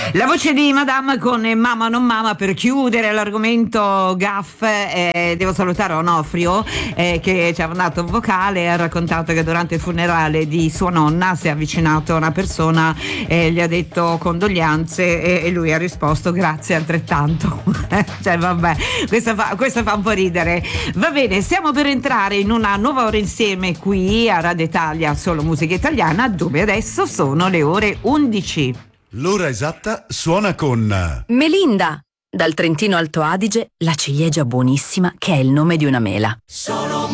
La voce di Madame con Mama non Mama. Per chiudere l'argomento gaff, devo salutare Onofrio, che ci ha mandato un vocale e ha raccontato che durante il funerale di sua nonna si è avvicinato a una persona e gli ha detto condoglianze e lui ha risposto grazie altrettanto. Cioè vabbè, questa fa un po' ridere. Va bene, stiamo per entrare in una nuova ora insieme qui a Radio Italia, solo musica italiana, dove adesso sono le ore 11. L'ora esatta suona con Melinda. Dal Trentino Alto Adige, la ciliegia buonissima che è il nome di una mela.